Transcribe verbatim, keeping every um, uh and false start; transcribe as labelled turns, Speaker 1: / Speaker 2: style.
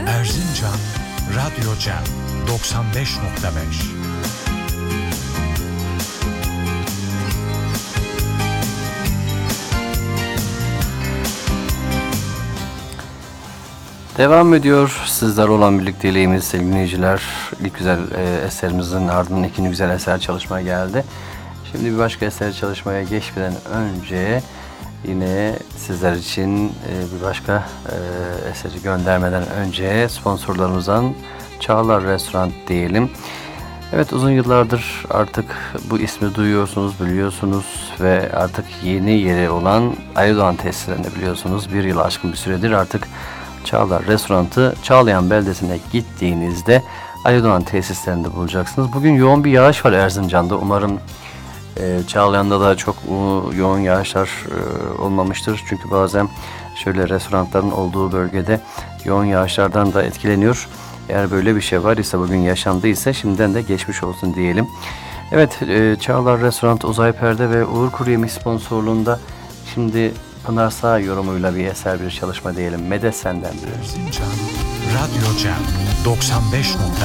Speaker 1: Erzincan Radyo Cem doksan beş nokta beş.
Speaker 2: Devam ediyor sizler olan birlikteliğimiz sevgili dinleyiciler. İlk güzel e, eserimizin ardından ikinci güzel eser çalışmaya geldi. Şimdi bir başka eser çalışmaya geçmeden önce yine sizler için e, bir başka e, eseri göndermeden önce sponsorlarımızdan Çağlar Restoran diyelim. Evet, uzun yıllardır artık bu ismi duyuyorsunuz, biliyorsunuz ve artık yeni yeri olan Aydoğan tesislerinde biliyorsunuz bir yıl aşkın bir süredir artık Çağlar Restoran'ı Çağlayan beldesine gittiğinizde Aydoğan tesislerinde bulacaksınız. Bugün yoğun bir yağış var Erzincan'da. Umarım e, Çağlayan'da da çok o, yoğun yağışlar e, olmamıştır. Çünkü bazen şöyle restoranların olduğu bölgede yoğun yağışlardan da etkileniyor. Eğer böyle bir şey var ise, bugün yaşandıysa şimdiden de geçmiş olsun diyelim. Evet, e, Çağlar Restoran Uzay Perde ve Uğur Kuruyemiş sponsorluğunda şimdi Pınar Sağ yorumuyla bir eser, bir çalışma diyelim. Medet senden diyoruz.
Speaker 1: Erzincan Radyo Cem doksan beş nokta